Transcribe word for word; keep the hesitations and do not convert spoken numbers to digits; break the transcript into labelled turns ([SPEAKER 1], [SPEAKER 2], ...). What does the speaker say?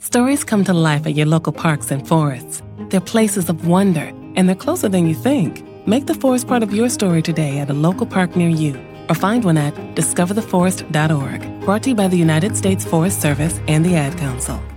[SPEAKER 1] Stories come to life at your local parks and forests. They're places of wonder, and they're closer than you think. Make the forest part of your story today at a local park near you, or find one at discover the forest dot org. Brought to you by the United States Forest Service and the Ad Council.